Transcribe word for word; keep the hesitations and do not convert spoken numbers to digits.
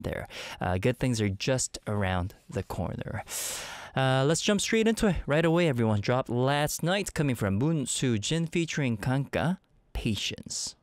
there. Uh, good things are just around the corner. Uh, let's jump straight into it right away. Everyone dropped last night, coming from Moon Soo Jin featuring Kanka, Patience.